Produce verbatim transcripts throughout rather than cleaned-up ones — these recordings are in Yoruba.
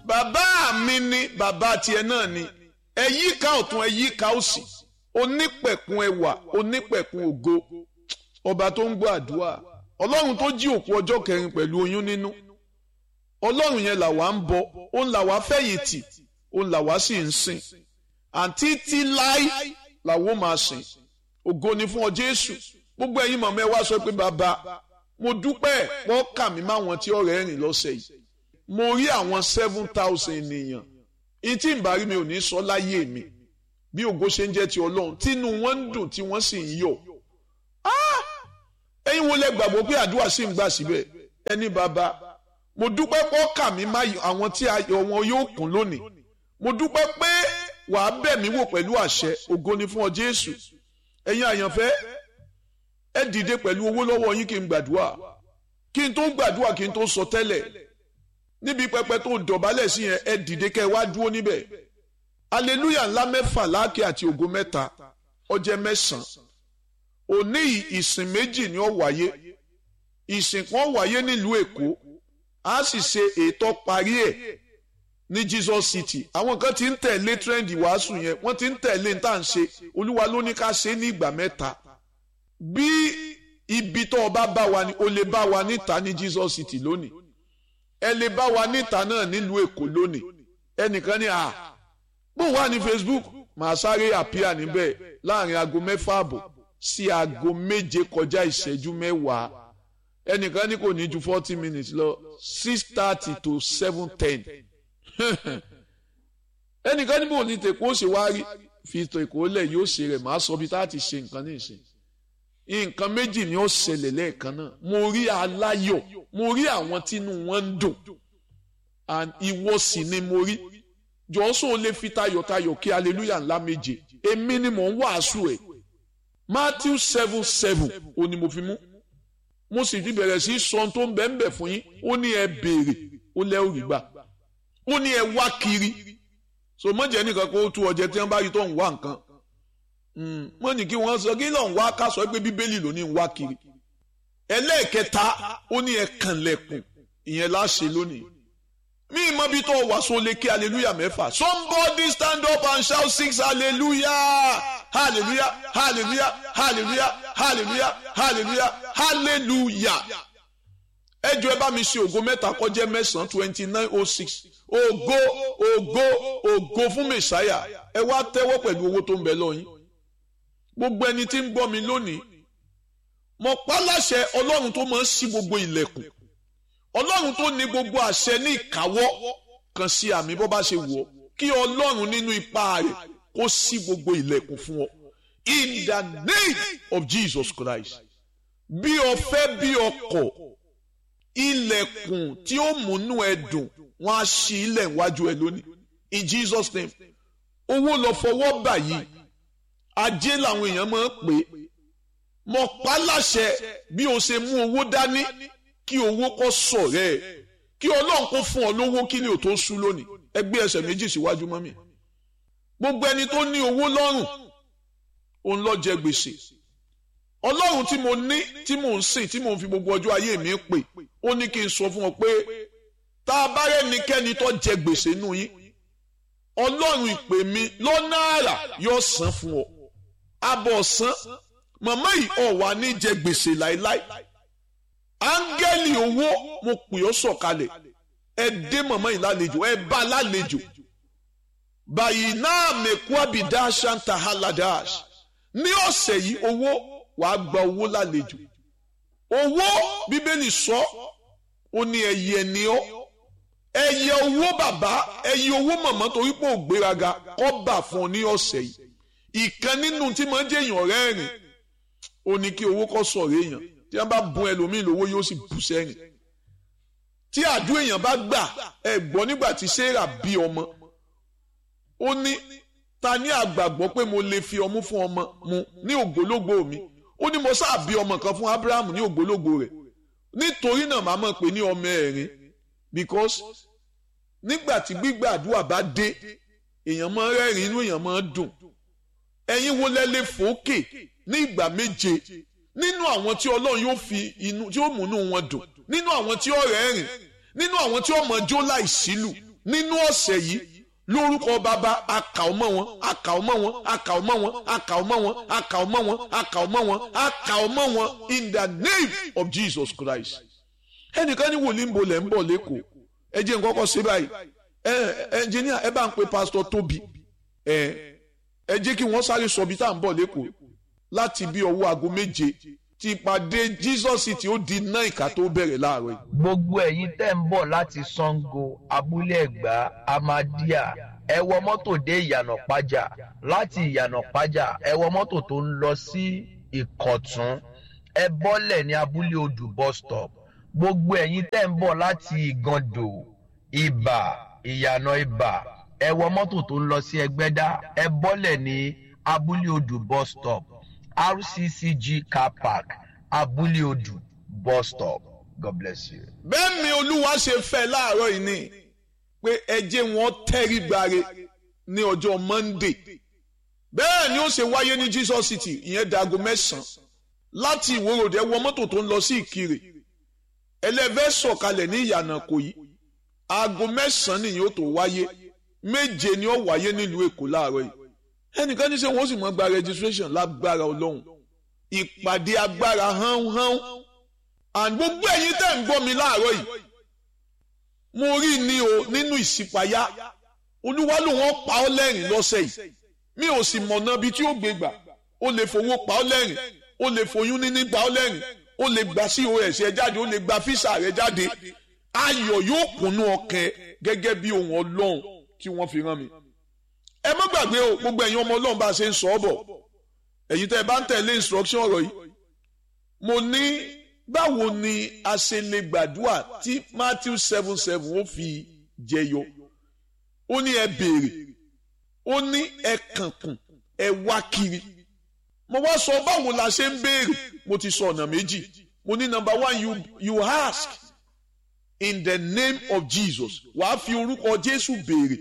bàbá mi ni bàbá tiẹ̀ náà ni ẹ yíká ọ̀tún ẹ yíká òsì onípẹ̀kun ẹwà onípẹ̀kun ògo ọba tó ń gbọ́ àdúrà ọlọ́run tó jí òkú ọjọ́ kẹrin pẹ̀lú oyún nínú ọlọ́run yẹn làwa ń bọ òun làwa fẹ̀yìntì òun làwa sì ń sìn àǹtí tí láì làwọn máa sìn ògo ni fún ọ Jésù gbogbo ẹ̀yin mọ̀mọ́ ẹ wá sọ pé bàbá mo dúpẹ́ wọ́n kà mí máwọn tí ọ̀rẹ́ rìn lọ́sẹ̀ yìí mo rí àwọn seven thousand ènìyàn ìtì ìbárí mi ò ní sọ láyé mi bí ògo ṣe ń jẹ́ ti ọlọ́run tínú wọn ń dùn tí wọ́n sì ń yọ̀ ẹ̀yin wo lẹ gbàgbọ́ pé àdúrà sì ń gbà síbẹ̀ ẹni bàbá mo dúpẹ́ pọ́ kà mí má àwọn tí ayọ̀ wọn yóò kún lónìí mo dúpẹ́ pé wàá bẹ̀ mí wò pẹ̀lú àṣẹ ògo ni fún ọ Jésù ẹ̀yin àyànfẹ́ ẹ dìde pẹ̀lú owó lọ́wọ́ yín kí n gbàdúrà kí n tó gbàdúrà kí n tó sọ tẹ́lẹ̀ níbi pẹpẹ tó dọ̀bálẹ̀ sí yẹn ẹ dìde kẹ́ ẹ wá dúró níbẹ̀ aleluya ńlá mẹ́fà láàkì àti ògo mẹ́ta ọjẹ́ mẹ́sàn-án òní ìsìn méjì ni ó wáyé ìsìn kan wáyé nílùú Èkó a sì ṣe ètò parí ẹ̀ ní Jesus City àwọn kan ti ń tẹ̀lé trend ìwàásù yẹn wọ́n ti ń tẹ̀lé ní tá à ń ṣe Olúwa ló ní ká ṣe ní ìgbà mẹ́ta bí ibi tó o bá bá wa ni o lè bá wa níta ní Jesus City lónìí ẹ lè bá wa níta náà nílùú Èkó lónìí ẹnìkan ní à bó wà ní Facebook màá sáré àpíà níbẹ̀ láàrin aago mẹ́fà àbọ̀ sí aago méje kọjá ìṣẹ́jú mẹ́wàá ẹnìkan ní kò ní ju forty minutes lọ six thirty to seven ten ẹnìkan ní bò ní tèkó ṣe wá rí fi tèkó lẹ̀ yóò ṣe rẹ̀ màá sọ bí tá a ti ṣe nǹkan ní ìsìn nǹkan méjì ni ó ṣẹlẹ̀ lẹ́ẹ̀kan náà mo rí aláyọ̀ mo rí àwọn tínú wọn ń dùn and ìwọ sì ni mo rí jọ́sọ̀ lè fi tayọ̀tayọ̀ kí hallelujah ńlá méje èmi ni mò ń wàásù ẹ̀ Matthew seven seven ó ní mo fi mú mo sì ti bẹ̀rẹ̀ sí sọ tó ń bẹ́ẹ̀ bẹ́ẹ̀ fún yín ó ní ẹ béèrè ó lẹ́ òrì gbà ó ní ẹ wá kiri so mọ̀jẹ̀ nìkan kó tú ọjẹ́ tí wọ́n bá rí tó ń wá nǹkan wọ́n ní kí wọ́n sọ kí lọ́n wá ká sọ pé bíbélì ló ní ń wá kiri ẹlẹ́ẹ̀kẹta ó ní ẹ kànlẹ̀kùn ìyẹn láṣẹ lónìí mi mọ bí tó wà so lè kí hallelujah mẹ́fà somebody stand up and shout six hallelujah hallelujah hallelujah hallelujah hallelujah hallelujah hallelujah ẹ jọ̀ọ́ ẹ bá mi ṣe ògo mẹ́ta kó jẹ́ mẹ́sàn-án twenty nine oh six ògo ògo ògo fún mẹ̀sáyà ẹ wá tẹ́wọ́ pẹ̀lú owó tó ń bẹ lọ́yìn gbogbo ẹni tí ń gbọ́ mi lónìí mo pa láṣẹ ọlọ́run tó máa ń ṣí gbogbo ilẹ̀kùn ọlọ́run tó ní gbogbo àṣẹ ní ìkáwọ́ kan sí àmì bó bá ṣe wù ọ́ kí ọlọ́run nínú ipá rẹ̀ kó ṣí gbogbo ilẹ̀kùn fún ọ in the name of Jesus Christ bí o fẹ́ bí o kọ̀ ilẹ̀kùn tí ó múnú ẹ dùn wọ́n á ṣí ilẹ̀ iwájú ẹ lónìí in Jesus name owó lọ fọwọ́ bà yìí ajé làwọn èèyàn máa ń pè é mo pa láṣẹ bí o ṣe mú owó dání kí owó kó sọ̀rẹ́ ẹ̀ kí ọlọ́run kó fún ọ lówó kí ni ò tó sú lónìí ẹ gbé ẹsẹ̀ méjì síwájú mọ́mì gbogbo ẹni tó ní owó lọ́rùn òun ló jẹ gbèsè ọlọ́run tí mo ní tí mò ń sìn tí mò ń fi gbogbo ọjọ́ ayé mi pè ó ní kí n sọ fún ọ pé tá a bá rẹ́nikẹ́ni tó jẹ gbèsè nù yín ọlọ́run ìpè mi lọ́nà àrà yóò san fún ọ abọ̀ san màmá yìí ọ̀ wà ní jẹ gbèsè láéláé áńgẹ́lì owó mo pè ọ́ sọ̀kalẹ̀ ẹ dé màmá yìí lálejò ẹ bá lálejò báyìí náà mẹ́kú àbídá ṣáńtà haladash ní ọ̀sẹ̀ yìí owó wàá gba owó lálejò owó bíbélì sọ ó ní ẹyẹ ni ọ́ ẹyẹ owó bàbá ẹyẹ owó màmá torí pé ò gbéraga kọ́ bà fún ọ ní ọ̀sẹ̀ yìí ìkan nínú tí máa ń jẹ́ èèyàn rẹ́rìn ó ní kí owó kó sọ̀rọ̀ èèyàn tí wọ́n bá bùn ẹlòmíì lówó yóò sì bù sẹ́rìn tí àdúrà èèyàn bá gbà ẹ gbọ́ nígbà tí Sárà bí ọmọ ó ní ta ní àgbàgbọ́ pé mo lè fi ọmú fún ọmọ mu ní ògbólógbò mi ó ní mo sáà bí ọmọ kan fún Abraham ní ògbólógbò rẹ̀ nítorí náà màá mọ̀ pé ní ọmọ ẹ̀rín because nígbà tí gbígbàdúrà bá dé èèyàn máa rẹ́rìn inú èèyàn máa dùn ẹ̀yin wo lẹ́lẹ́ fòókè ní ìgbà méje nínú àwọn tí Ọlọ́run yóò fi inú tí ó múnú wọn dùn nínú àwọn tí ó rẹ́rìn nínú àwọn tí ó mọ jó láì sílù nínú ọ̀sẹ̀ yìí lórúkọ bàbá akà ọmọ wọn akà ọmọ wọn akà ọmọ wọn akà ọmọ wọn akà ọmọ wọn akà ọmọ wọn akà ọmọ wọn in the name of Jesus Christ. ẹnìkan ní wòlíì ń bolẹ̀ ń bọ̀ lẹ́kọ̀ọ́ ẹ jẹ́ nǹkan kọ́ sí báyìí ẹ ẹnjìníà ẹ bá ń pe pásítọ̀ Tóbi ẹ ẹ jẹ́ kí wọ́n sáré sọ bí tá à ń bọ̀ lẹ́kọ̀ọ́ láti bí ọwọ́ aago méje ti pàdé Jesus tí ó di náà ìka tó bẹ̀rẹ̀ láàárọ̀ yìí. gbogbo ẹ̀yin tẹ́ ń bọ̀ láti Ṣàngó Abúlé Ẹ̀gbá Amadíà ẹ wọ mọ́tò dé Ìyànà Pájà láti Ìyànà Pájà ẹ wọ mọ́tò tó ń lọ sí Ìkọ̀tún ẹ bọ́lẹ̀ ní Abúlé Odù bus stop. gbogbo ẹ̀yin tẹ́ ń bọ̀ láti Ìgàndò Ìbà Ìyànà Ìbà ẹ wọ mọ́tò tó ń lọ sí Ẹgbẹ́dá ẹ bọ́lẹ̀ ní Abúlé Odù bus stop. R C C G car park Abúlé Odù bus stop. God bless you. bẹ́ẹ̀ ni Olúwa ṣe fẹ́ láàárọ̀ yìí ni pé ẹ jẹ́ wọn tẹ́rí gbare ní ọjọ́ Monday bẹ́ẹ̀ ni ó ṣe wáyé ní Jesus City ìyẹn dago mẹ́sàn-án láti Ìwó Road ẹ wọ mọ́tò tó ń lọ sí Ìkirè ẹlẹ́fẹ́ sọ̀kalẹ̀ ní Ìyànà Ìkòyí aago mẹ́sàn-án nìyẹn ó tó wáyé méje ni ó wáyé nílùú Èkó láàárọ̀ yìí ẹnìkan ní sẹ́ wọ́n sì mọ́ gba registration lágbára Ọlọ́run ìpàdé agbára hánhán and gbogbo ẹ̀yin tẹ́ ń gbọ́ mi láàárọ̀ yìí mo rí ni o nínú ìṣípayá Olúwa ló wọ́n pa ọ́ lẹ́rìn lọ́sẹ̀ yìí mi ò sì mọ̀nà bí tí ó gbé gbà ó lè fowó pa ọ́ lẹ́rìn ó lè foyún níní pa ọ́ lẹ́rìn ó lè gba C O S ẹ jáde ó lè gba físà rẹ jáde ayọ̀ yóò kúnnú ọkàn gẹ́gẹ́ bí ohun Ọlọ́run tí wọ́n fi rán mi. ẹ má gbàgbé o gbogbo ẹ̀yin ọmọ Ọlọ́run bá a ṣe ń sọ ọ́ bọ̀ ẹ̀yin tẹ́ ẹ bá ń tẹ̀lé instruction ọ̀rọ̀ yìí mo ní báwo ni a ṣe lè gbàdúrà tí Matthew seven seven ó fi jẹyọ ó ní ẹ béèrè ó ní ẹ kànkùn ẹ wá kiri mo wá sọ báwo la ṣe ń béèrè mo ti sọ ọ̀nà méjì mo ní number one you, you ask in the name of Jesus wàá fi orúkọ Jésù béèrè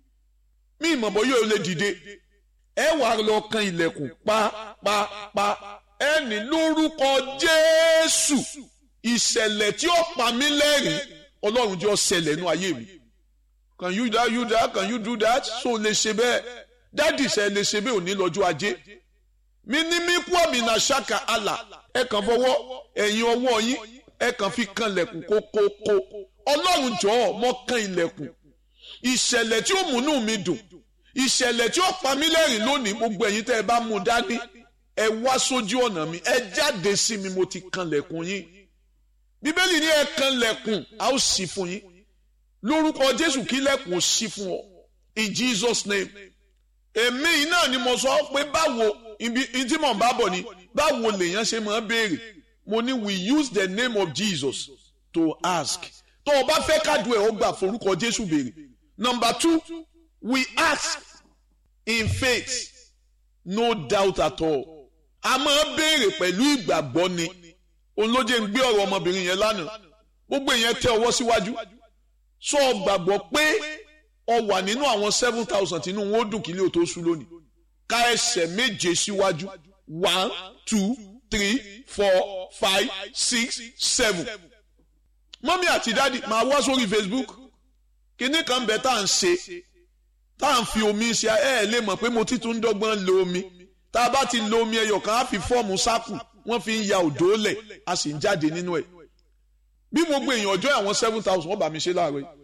mi ìmọ̀ bọ́ yóò lè dìde ẹ wà lọ kan ilẹ̀kùn pa-pa-pa ẹ ní lórúkọ Jésù ìṣẹ̀lẹ̀ tí ó pa mí lẹ́rìn Ọlọ́run jẹ́ ó ṣẹlẹ̀ nínú ayé mi can you that you that can you do that so lè ṣe bẹ́ẹ̀ dádì ṣe lè ṣe bẹ́ẹ̀ òní lọ́jọ́ ajé mi ní mí kú àmì náà ṣáka àlà ẹ kàn fọwọ́ ẹ̀yìn ọwọ́ yín ẹ kàn fi kan ilẹ̀kùn kókókó Ọlọ́run jọ̀ọ́ mọ́ kan ilẹ̀kùn ìṣẹ̀lẹ̀ tí ó múnú mi dùn ìṣẹ̀lẹ̀ tí ó pa mí lẹ́rìn lónìí gbogbo ẹ̀yin tẹ́ ẹ bá mú dání ẹ wá sójú ọ̀nà mi ẹ jáde sí mi mo ti kanlẹ̀kùn yín Bíbélì ní ẹ kanlẹ̀kùn a ó ṣí fún yín lórúkọ Jésù kí lẹ̀kùn ó ṣí fún ọ in Jesus name èmi yìí náà ni mo sọ pé báwo ibi tí mò ń bá bọ̀ ni báwo lèèyàn ṣe máa béèrè mo ní we use the name of Jesus to ask tó o bá fẹ́ kádùn ẹ̀ ó gbà forúkọ Jésù béèrè. Number two, we ask in faith, no doubt at all. A máa béèrè pẹ̀lú ìgbàgbọ́ ni. Òun ló jẹ́ ń gbé ọ̀rọ̀ ọmọbìnrin yẹn lánàá. Gbogbo èèyàn tẹ ọwọ́ síwájú. Sọ gbàgbọ́ pé ọ wà nínú àwọn seven thousand tínú wọn ó dùn kí ilé ò tó ṣú lónìí. Ká ẹsẹ̀ méje síwájú. One, two, three, four, five, six, seven. Mọ́mí àti dádì máa wá sórí Facebook. Kíní kan bẹ tá à ń ṣe tá à ń fi omi ṣe ẹ ẹ lè mọ̀ pé mo ti tún dọ́gbọ́n lo omi tá a bá ti lo omi ẹyọ kan á fi fọ́ọ̀mù sáàkù wọ́n fi ń ya òdó lẹ̀ a sì ń jáde nínú ẹ̀ bí gbogbo èèyàn ọjọ́ àwọn seven thousand wọ́n bá mi ṣe láàárọ̀ yìí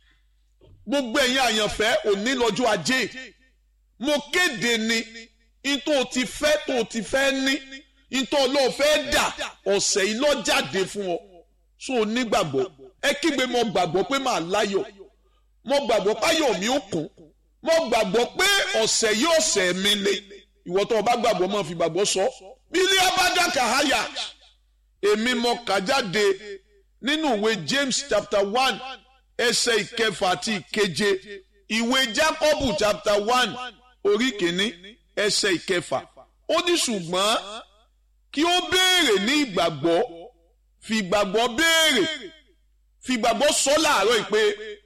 gbogbo ẹ̀yin àyànfẹ́ òní lọ́jọ́ ajé mo kéde ni ìtò ti fẹ́ tó ti fẹ́ ní ìtò ọlọ́ọ̀ fẹ́ dà ọ̀sẹ̀ yìí ló jáde fún ọ so onígbàgbọ́ ẹ kígbe mo gbàgbọ́ pé màá láyọ̀ mo gbàgbọ́ páyọ̀ mi ó kún mo gbàgbọ́ pé ọ̀sẹ̀ yìí ọ̀sẹ̀ mi le ìwọ tó o bá gbàgbọ́ máa fi gbàgbọ́ sọ bílí abádàkà háyà èmi mo kà jáde nínú ìwé James chapter one ẹsẹ̀ ìkẹfà àti ìkeje ìwé Jákọ́bù chapter one orí kìíní ẹsẹ̀ ìkẹfà ó ní ṣùgbọ́n kí ó béèrè ní ìgbàgbọ́ fi ìgbàgbọ́ béèrè fi ìgbàgbọ́ sọ láàárọ̀ yìí pé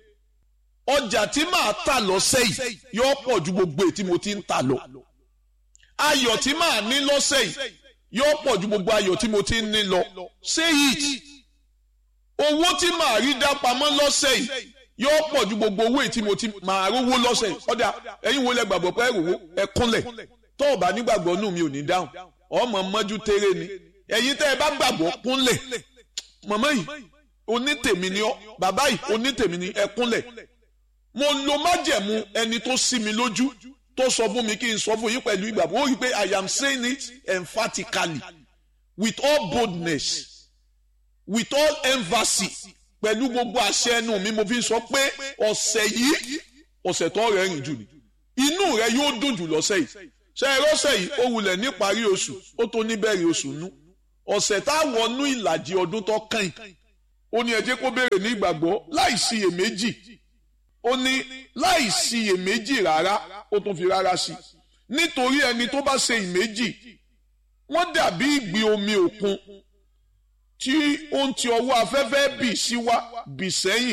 ọjà tí màá tà lọ́sẹ̀ yìí yóò pọ̀ ju gbogbo èyí tí mo ti ń tà lọ. Ayọ̀ tí màá ní lọ́sẹ̀ yìí yóò pọ̀ ju gbogbo ayọ̀ tí mo ti ń ní lọ. Say it. Owó tí màá rí dá pamọ́ lọ́sẹ̀ yìí yóò pọ̀ ju gbogbo owó tí mo ti máa rówó lọ́sẹ̀ ọ̀dà ẹ̀yin wo lẹ gbàgbọ́ pé ẹ̀rọ ẹ kúnlẹ̀ tó o bá nígbàgbọ́ nù mi ò ní dáhùn ọmọ mọ́jú tẹ́rẹ́ ni ẹ̀yin tẹ́ ẹ bá gbàgbọ́ kúnlẹ̀ màmá yìí onítèmi ni ọ́ bàbá yìí onítèmi ni ẹ kúnlẹ̀ mo lo májẹ̀mú ẹni tó sí mi lójú tó sọ fún mi kí n sọ fún yín pẹ̀lú ìgbàgbọ́ ó rí i pé I am saying it emphatically with all boldness with all emphasis pẹ̀lú gbogbo àṣẹ ẹnu mi mo fi sọ pé ọ̀sẹ̀ yìí ọ̀sẹ̀ tó rẹ̀ rìn jù ni inú rẹ yóò dùn jù lọ́sẹ̀ yìí ṣe é rọ́sẹ̀ yìí ó wulẹ̀ níparí oṣù ó tó níbẹ̀rẹ̀ oṣù nú ọ̀sẹ̀ tá a wọnú ìlàjì ọdún tó kàn yìí ó ní ẹ jẹ́ kó béèrè ní ìgbàgbọ́ láì síyèméjì ó ní láì síyèméjì rárá ó tún fi rárá sí nítorí ẹni tó bá ṣe ìméjì wọ́n dàbí ìgbì omi òkun tí ó ń ti ọwọ́ afẹ́fẹ́ bì síwá bì sẹ́yìn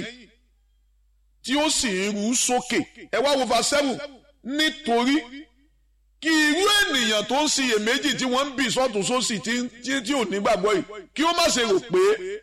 tí ó sì ń rú sókè ẹ wá wo verse seven nítorí kí irú ènìyàn tó ń ṣiyèméjì tí wọ́n ń bì sọ́tún sósì tí ò ní gbàgbọ́ yìí kí ó má ṣe rò pé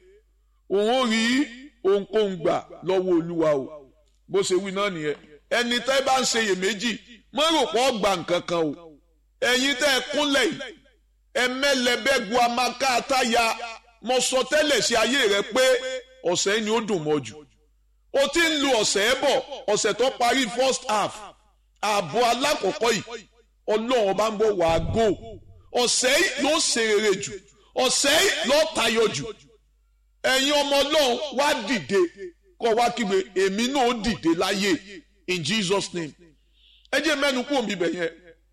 òun ò rí ohunkóhun gbà lọ́wọ́ Olúwa o bó ṣe wí náà nìyẹn ẹni tẹ́ bá ń ṣiyèméjì má rò pé ó gbà nǹkan kan o ẹ̀yin tẹ́ ẹ kúnlẹ̀ yìí ẹ mẹ́lẹ̀bẹ́gu amaka àtàyà mo sọ tẹ́lẹ̀ sí ayé rẹ pé ọ̀sẹ̀ ni ó dùn mọ́ jù o ti ń lu ọ̀sẹ̀ ẹ̀ bọ̀ ọ̀sẹ̀ tó parí first half ààbọ̀ alákọ̀ọ́kọ́ yìí ọlọ́run ọba ń bọ̀ wá go ọ̀sẹ̀ yìí ló ṣe rere jù ọ̀sẹ̀ yìí ló tayọ jù ẹ̀yin ọmọ ọlọ́run wá dìde kọ́ wá kígbe èmi náà ó dìde láyé in Jesus name ẹ jẹ́ mẹ́nu kú òmìnir bẹ̀ yẹn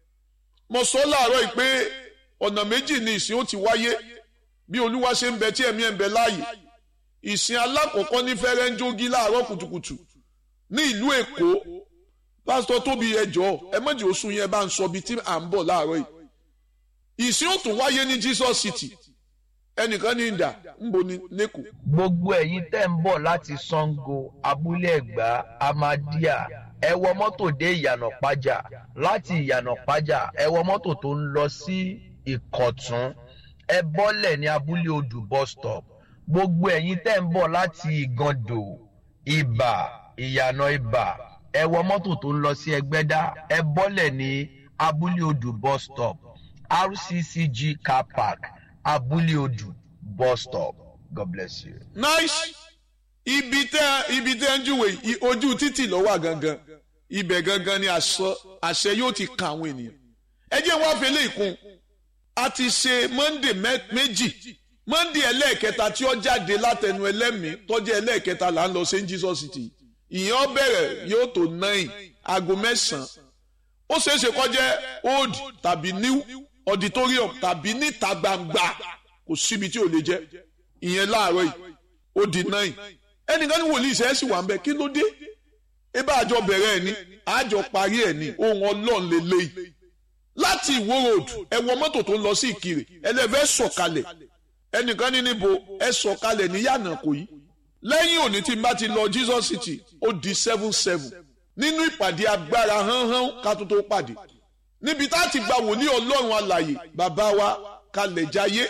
mo sọ láàárọ̀ yìí pé ọ̀nà méjì ni ìsìn ó ti wáyé bí olúwa ṣe ń bẹ tí ẹ̀mí ẹ̀ ń bẹ láàyè ìsìn alákọ̀ọ́kọ́ ní fẹ́rẹ́ńjógí láàárọ̀ kùtùkùtù ní ìlú èkó pásítọ̀ tóbi ẹjọ́ ẹ mọ̀jì oṣù yẹn bá ń sọ bí tí à ń bọ̀ láàárọ̀ yìí ìsìn ó tún wáyé ní Jesus City ẹnìkan ní ìdá ń bo ní lẹ́kọ̀ọ́. gbogbo ẹ̀yin tẹ́ ń bọ̀ láti Ṣàngó abúlé ẹ̀gbá amadíà ẹ wọ mọ́tò dé ìyànà pájà láti ìyànà pájà ẹ wọ mọ́tò tó ń lọ sí ìkọ̀tún ẹ bọ́lẹ̀ ní abúlé odù bus stop gbogbo ẹ̀yin tẹ́ ń bọ̀ láti ìgàndò ìbà ìyànà ìbà ẹ wọ mọ́tò tó ń lọ sí ẹgbẹ́dá ẹ bọ́lẹ̀ ní abúlé odù bus stop R C C G car park abúlé odù bus stop. God bless you. Nice. ibi tẹ́ ibi tẹ́ ń júwe ojú títì ló wà gangan ibẹ̀ gangan ni àṣẹ àṣẹ yóò ti kan àwọn ènìyàn ẹ jẹ́ wá fẹ́lẹ́ ìkún a ti ṣe Monday méjì Monday ẹlẹ́ẹ̀kẹta tí ó jáde látẹnu ẹlẹ́mìí tọ́jú ẹlẹ́ẹ̀kẹta là ń lọ sí Jesus City ìyẹn ó bẹ̀rẹ̀ yóò tó nine aago mẹ́sàn-án ó ṣeé ṣe kó jẹ́ old tàbí new auditorium tàbí níta gbangba kò síbi tí ò lè jẹ́ ìyẹn láàárọ̀ yìí ó di nine ẹnìkan ní wòlíì ìṣẹ́ sì wà ń bẹ kí ló dé ebá àjọ bẹ̀rẹ̀ ẹ̀ ní àjọ parí ẹ̀ ní ohun ọlọ́run lélẹ́yìí láti Ìwó road ẹ wọ mọ́tò tó ń lọ sí Ìkirè ẹlẹ́fẹ́ sọ̀kalẹ̀ ẹnìkan ní níbo ẹ sọ̀kalẹ̀ ní Yànàkòyí lẹ́yìn òní tí n bá ti lọ Jesus City ó di seven seven nínú ìpàdé agbára hánhán ká tó tó pàdé níbi tá a ti gba wòlíì ọlọ́run alàyè bàbá wa Kalẹ̀ Jayé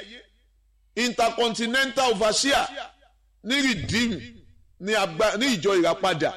intercontinental overseer ní Redeem ní agba ní ìjọ ìràpadà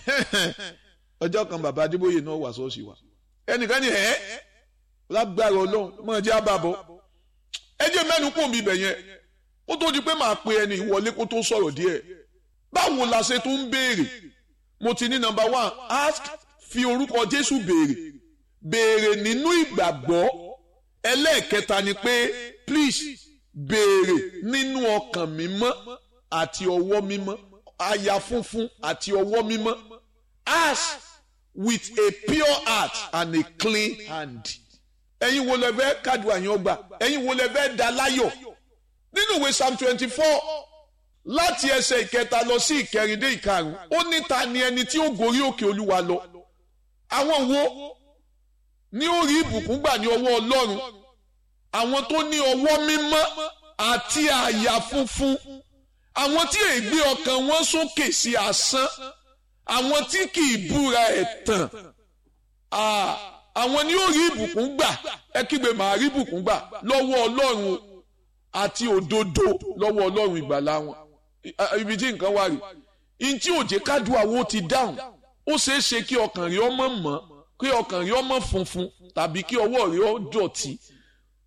ọjọ́ kan bàbá Adébóyè náà wà sọ́ọ̀sì wa ẹnìkan ní ẹ̀ lágbára ọlọ́run mọ̀ jẹ́ àbàbọ̀ ẹ jẹ́ mẹ́nu kò mí bẹ̀ yẹn kó tó di pé màá pe ẹni ìwọlé kó tó sọ̀rọ̀ díẹ̀ báwo la ṣe tún ń béèrè mo ti ní number one ask fi orúkọ Jésù béèrè béèrè nínú ìgbàgbọ́ ẹlẹ́ẹ̀kẹta ni pé please béèrè nínú ọkàn mímọ́ àti ọwọ́ mímọ́ àyà funfun àti ọwọ́ mímọ́ ask with a pure heart and a clean hand ẹ̀yin wo lẹ fẹ́ kádùá yín ọgbà ẹ̀yin wo lẹ fẹ́ dá láyọ̀ nínú ìwé psalm twenty four láti ẹsẹ̀ ìkẹta lọ sí ìkẹrin dé ìkarùn ó ní ta ni ẹni tí ó gorí òkè Olúwa lọ àwọn wo ní ó rí ìbùkún gbà ní ọwọ́ Ọlọ́run àwọn tó ní ọwọ́ mímọ́ àti àyà funfun àwọn tí ègbé ọkàn wọn sókè sí asán àwọn tí kì í búra ẹ̀tàn àwọn ni ó rí ìbùkún gbà ẹ kígbe màá rí ìbùkún gbà lọ́wọ́ Ọlọ́run àti òdodo lọ́wọ́ Ọlọ́run ìgbàlà wọn ibi tí nǹkan wà rí in tí òjé kádùá wo ti dáhùn ó ṣeé ṣe kí ọkàn rí ọmọ mọ́ kí ọkàn rí ọmọ funfun tàbí kí ọwọ́ rí ọ dọ̀tí